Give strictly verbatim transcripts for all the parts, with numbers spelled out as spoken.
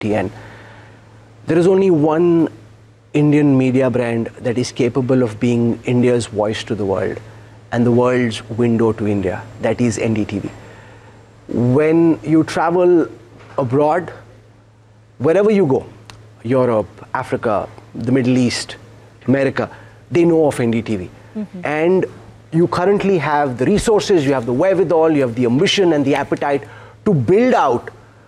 And there is only one Indian media brand that is capable of being India's voice to the world and the world's window to India. That is N D T V. When you travel abroad, wherever you go, Europe, Africa, the Middle East, America, they know of N D T V. Mm-hmm. And you currently have the resources, you have the wherewithal, you have the ambition and the appetite to build out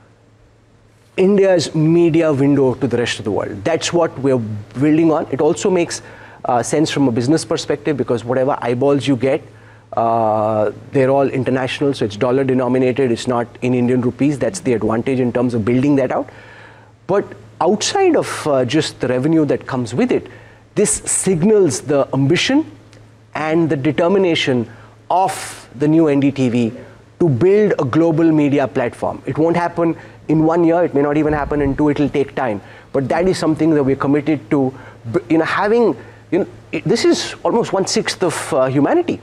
India's media window to the rest of the world. That's what we're building on. It also makes uh, sense from a business perspective because whatever eyeballs you get, uh, they're all international, so it's dollar denominated, it's not in Indian rupees. That's the advantage in terms of building that out. But outside of uh, just the revenue that comes with it, this signals the ambition and the determination of the new N D T V to build a global media platform. It won't happen in one year, it may not even happen in two, it'll take time. But that is something that we're committed to, you know, having, you know, it, this is almost one-sixth of uh, humanity.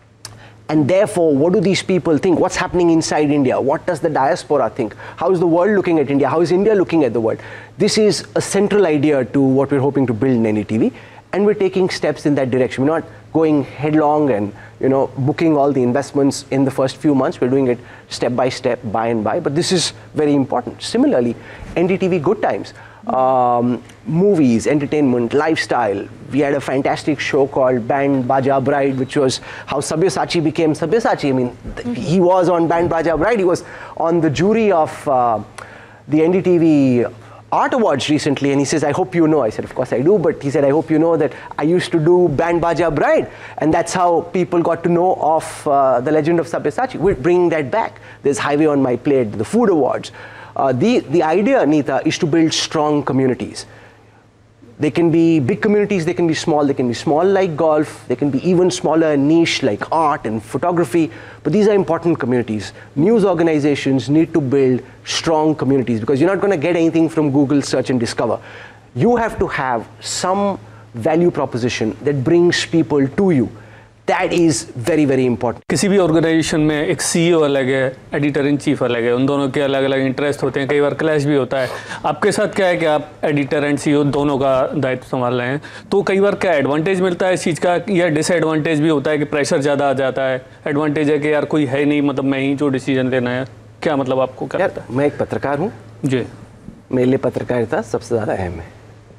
And therefore, what do these people think? What's happening inside India? What does the diaspora think? How is the world looking at India? How is India looking at the world? This is a central idea to what we're hoping to build in N D T V. And we're taking steps in that direction. We're not going headlong and, you know, booking all the investments in the first few months. We're doing it step by step, by and by. But this is very important. Similarly, N D T V Good Times, um, movies, entertainment, lifestyle. We had a fantastic show called Band Baja Bride, which was how Sabyasachi became Sabyasachi. I mean, th- he was on Band Baja Bride. He was on the jury of uh, the N D T V Art Awards recently, and he says, I hope you know. I said, of course I do, but he said, I hope you know that I used to do Band Baja Bride, and that's how people got to know of uh, the legend of Sabyasachi. We're bringing that back. There's Highway on My Plate, the Food Awards. Uh, the, the idea, Neeta, is to build strong communities. They can be big communities, they can be small, they can be small like golf, they can be even smaller and niche like art and photography, but these are important communities. News organizations need to build strong communities because you're not going to get anything from Google search and discover. You have to have some value proposition that brings people to you. That is very, very important. किसी भी organisation में एक CEO अलग है, editor in chief अलग है, उन दोनों के अलग अलग इंटरेस्ट होते हैं, कई बार क्लैश भी होता है. आपके साथ क्या है कि आप एडिटर एंड सीईओ दोनों का दायित्व संभाल रहे हैं, तो कई बार क्या एडवांटेज मिलता है इस चीज़ का या डिसएडवांटेज भी होता है कि प्रेशर ज़्यादा आ जाता है? एडवांटेज है कि यार कोई है नहीं, मतलब मैं ही जो डिसीजन लेना है, क्या मतलब आपको क्या लगता है? मैं एक पत्रकार हूँ जी, मेरे लिए पत्रकारिता सबसे ज़्यादा अहम है.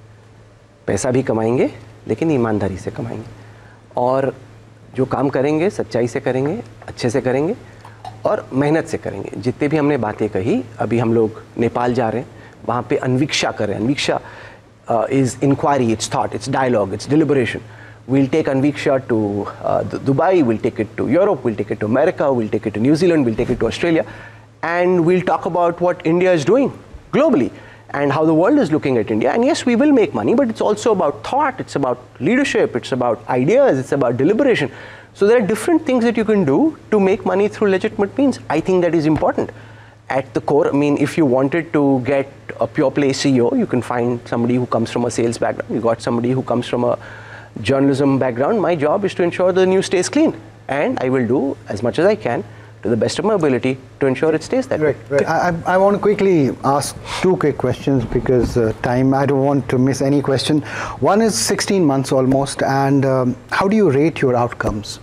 पैसा भी कमाएंगे लेकिन ईमानदारी से कमाएंगे और जो काम करेंगे सच्चाई से करेंगे, अच्छे से करेंगे और मेहनत से करेंगे. जितने भी हमने बातें कही, अभी हम लोग नेपाल जा रहे हैं, वहाँ पे अन्वीक्षा कर रहे हैं. अन्वीक्षा is inquiry, it's thought, it's dialogue, it's डिलिबरेशन. We'll take Anviksha to uh, Dubai, we'll take it to Europe, we'll take it to America, we'll take it to New Zealand, we'll take it to Australia, and we'll talk about what India is doing globally and how the world is looking at India. And yes, we will make money, but it's also about thought, it's about leadership, it's about ideas, it's about deliberation. So there are different things that you can do to make money through legitimate means. I think that is important. At the core, I mean, if you wanted to get a pure play C E O, you can find somebody who comes from a sales background. You got somebody who comes from a journalism background. My job is to ensure the news stays clean, and I will do as much as I can to the best of my ability to ensure it stays that right, way. Right. I, I want to quickly ask two quick questions because uh, time, I don't want to miss any question. One is sixteen months almost, and um, how do you rate your outcomes?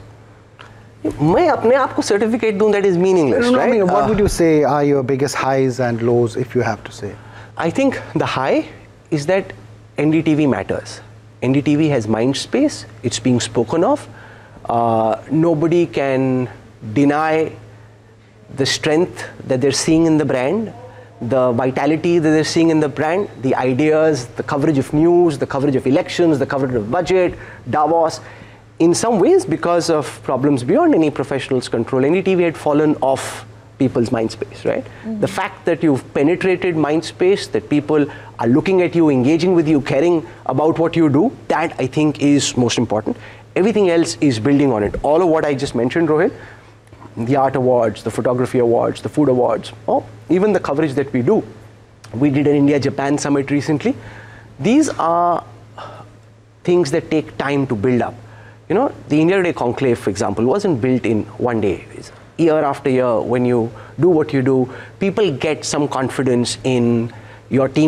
मैं अपने आप को certificate दूं, that is meaningless, no, no, right? I mean, what uh, would you say are your biggest highs and lows, if you have to say? I think the high is that N D T V matters. N D T V has mind space, it's being spoken of. Uh, nobody can deny the strength that they're seeing in the brand, the vitality that they're seeing in the brand, the ideas, the coverage of news, the coverage of elections, the coverage of budget, Davos. In some ways, because of problems beyond any professional's control, N D T V had fallen off people's mind space, right? Mm-hmm. The fact that you've penetrated mind space, that people are looking at you, engaging with you, caring about what you do, that I think is most important. Everything else is building on it. All of what I just mentioned, Rohit, the art awards, the photography awards, the food awards, or even the coverage that we do. We did an India-Japan summit recently. These are things that take time to build up. You know, the India Today Conclave, for example, wasn't built in one day. It's year after year, when you do what you do, people get some confidence in your team